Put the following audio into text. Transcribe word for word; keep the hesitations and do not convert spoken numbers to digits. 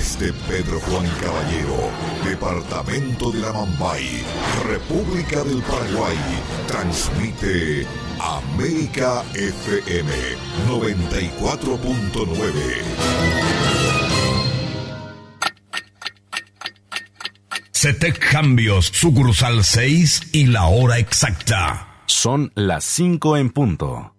Desde Pedro Juan Caballero, departamento de la Mambay, República del Paraguay, transmite América F M noventa y cuatro punto nueve. CETEC Cambios, sucursal seis y la hora exacta. Son las cinco en punto.